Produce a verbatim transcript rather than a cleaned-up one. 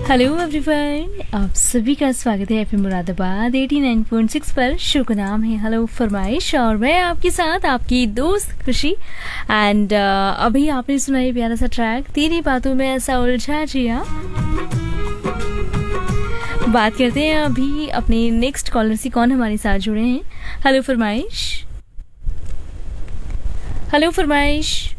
Hello everyone, आप सभी का स्वागत है FM Moradabad eighty nine point six पर। शो का नाम है हेलो फरमाइश और मैं आपके साथ आपकी दोस्त खुशी। एंड uh, अभी आपने सुना ये प्यारा सा ट्रैक तेरी बातों में ऐसा उलझा जिया। बात करते हैं अभी अपने नेक्स्ट कॉलर से, कौन हमारे साथ जुड़े हैं। हेलो फरमाइश, हेलो फरमाइश।